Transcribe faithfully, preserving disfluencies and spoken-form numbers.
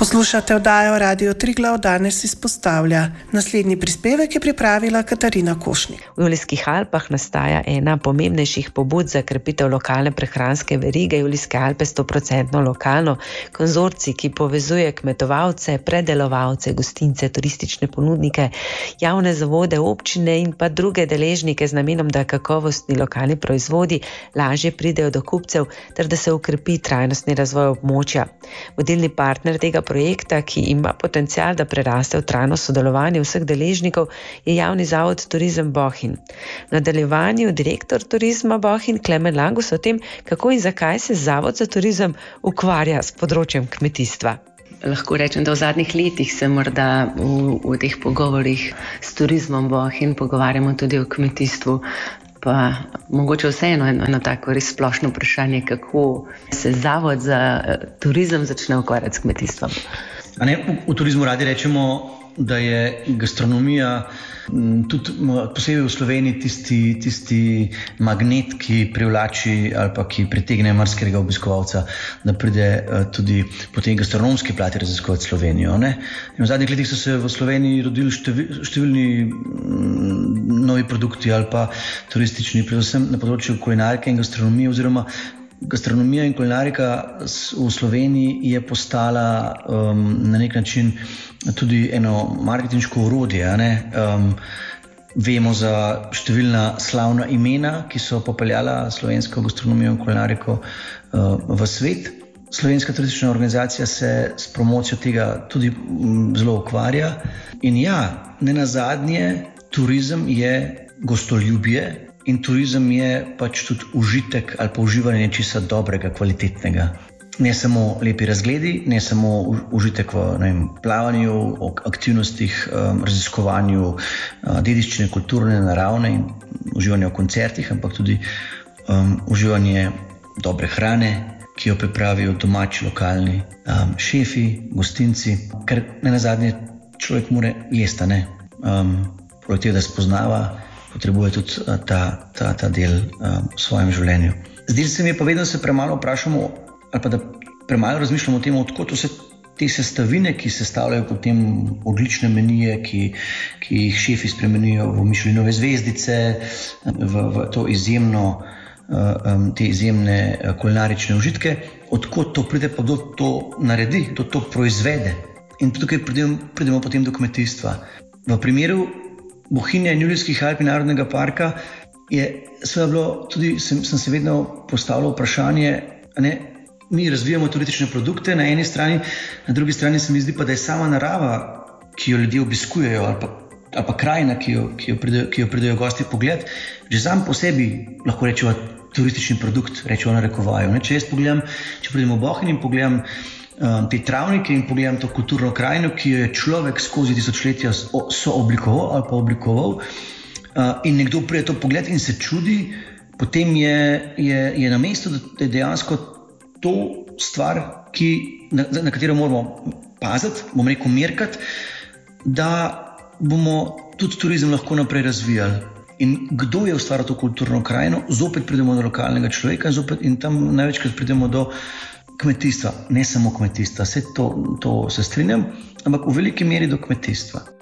Poslušate oddajo Radio Triglav, danes izpostavlja. Naslednji prispevek je pripravila Katarina Košnik. V Julijskih Alpah nastaja ena pomembnejših pobud za krepitev lokalne prehranske verige. Julijske Alpe sto procentno lokalno. Konzorcij, ki povezuje kmetovalce, predelovalce, gostince, turistične ponudnike, javne zavode, občine in pa druge deležnike z namenom, da kakovostni lokalni proizvodi lažje pridejo do kupcev ter da se ukrepi trajnostni razvoj območja. Vodilni partner tega projekta, ki ima potencial, da preraste v trajno sodelovanje vseh deležnikov, je javni zavod Turizem Bohinj. V nadaljevanju direktor Turizma Bohinj Klemen Langus o tem, kako in zakaj se Zavod za turizem ukvarja s področjem kmetijstva. Lahko rečem, da v zadnjih letih se morda v, v teh pogovorih s Turizmom Bohinj pogovarjamo tudi o kmetijstvu. Pa mogoče vseeno eno, eno tako res splošno vprašanje, kako se Zavod za turizem začne ukvarjati s kmetijstvom. A ne, v, v turizmu radi rečemo, da je gastronomija tudi posebej v Sloveniji tisti, tisti magnet, ki privlači ali pa ki pritegne marsikega obiskovalca, da pride tudi po tej gastronomski plati raziskovati Slovenijo. Ne? In v zadnjih letih so se v Sloveniji rodili številni, številni novi produkti ali pa turistični, predvsem na področju kulinarike in gastronomije, oziroma gastronomija in kulinarika v Sloveniji je postala um, na nek način tudi eno marketinško orodje. Ne? Um, vemo za številna slavna imena, ki so popeljala slovensko gastronomijo in kulinariko uh, v svet. Slovenska turistična organizacija se s promocijo tega tudi um, zelo ukvarja. In ja, ne nazadnje, turizem je gostoljubje. In turizem je pač tudi užitek ali pa uživanje nečesa dobrega, kvalitetnega. Ne samo lepi razgledi, ne samo užitek v ne vem, plavanju, aktivnostih, um, raziskovanju uh, dediščine, kulturne, naravne in uživanje v koncertih, ampak tudi um, uživanje dobre hrane, ki jo pripravijo domači, lokalni um, šefi, gostinci, ker ne nazadnje človek mora jesti, ne? Um, poleg tega, da spoznava, potrebuje tudi ta, ta, ta del um, v svojem življenju. Zdi se mi pa vedno se premalo vprašamo, ali pa da premalo razmišljamo o tem, odkot vse te sestavine, ki sestavljajo potem odlične menije, ki, ki jih šefi spremenijo v Michelinove zvezdice, v, v to izjemno, um, te izjemne kulinarične užitke, odkot to pride, pa kdo to naredi, kdo to proizvede. In tukaj pridemo, pridemo potem do kmetijstva. V primeru Bohinja in Julijskih Alp in Narodnega parka je seveda bilo tudi, sem, sem se vedno postavljal vprašanje, ne, mi razvijamo turistične produkte na eni strani, na drugi strani se mi zdi pa, da je sama narava, ki jo ljudje obiskujejo, ali pa, ali pa krajina, ki jo, ki jo pridejo, ki jo pridejo gosti pogled, že sam po sebi lahko rečemo turistični produkt, rečemo na rekovaju. Ne, če jaz pogledam, če pridem v Bohinj in pogledam te travnike in pogledam to kulturno krajino, ki jo je človek skozi tisočletja sooblikoval ali pa oblikoval, in nekdo pride to pogled in se čudi, potem je, je, je na mestu, da je dejansko to stvar, ki, na, na katero moramo paziti, bomo rekel merkati, da bomo tudi turizem lahko naprej razvijali. In kdo je ustvaril to kulturno krajino, zopet pridemo do lokalnega človeka in, zopet, in tam največkrat pridemo do kmetijstva, ne samo kmetijstva, vse to, to se strinjam, ampak v veliki meri do kmetijstva.